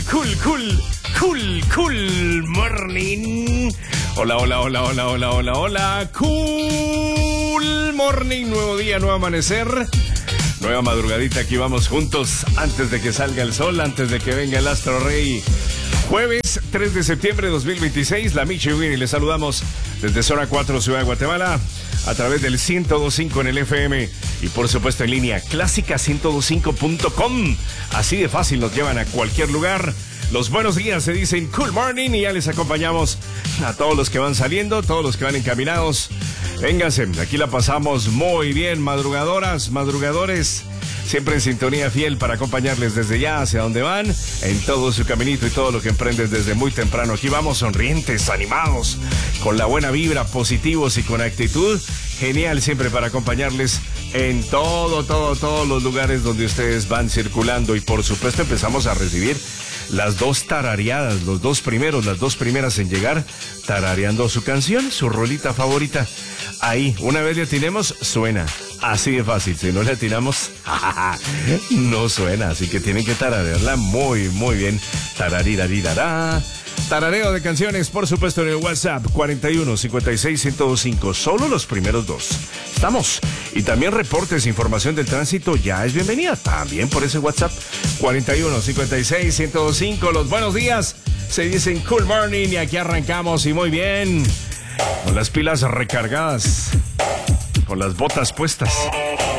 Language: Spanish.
Cool morning. Hola. Cool morning, nuevo día, nuevo amanecer. Nueva madrugadita, aquí vamos juntos antes de que salga el sol, antes de que venga el astro rey. Jueves 3 de septiembre de 2026, la Michi Winnie, les saludamos desde Zona 4, Ciudad de Guatemala, a través del 102.5 en el FM y por supuesto en línea clásica102.5.com. Así de fácil nos llevan a cualquier lugar. Los buenos días se dicen Cool Morning y ya les acompañamos a todos los que van saliendo, todos los que van encaminados. Vénganse, aquí la pasamos muy bien, madrugadoras, madrugadores, siempre en sintonía fiel para acompañarles desde ya hacia donde van, en todo su caminito y todo lo que emprendes desde muy temprano. Aquí vamos sonrientes, animados, con la buena vibra, positivos y con actitud. Genial siempre para acompañarles en todos los lugares donde ustedes van circulando. Y por supuesto empezamos a recibir las dos tarareadas, las dos primeras en llegar, tarareando su canción, su rolita favorita. Ahí, una vez le atinemos, suena. Así de fácil. Si no le atinamos, no suena. Así que tienen que tararearla muy bien. Tararirarirará. Tarareo de canciones, por supuesto, en el WhatsApp 41 56 1025. Solo los primeros dos. Estamos. Y también reportes, información del tránsito ya es bienvenida. También por ese WhatsApp 41 56 1025. Los buenos días se dicen Cool Morning y aquí arrancamos y muy bien. Con las pilas recargadas, con las botas puestas,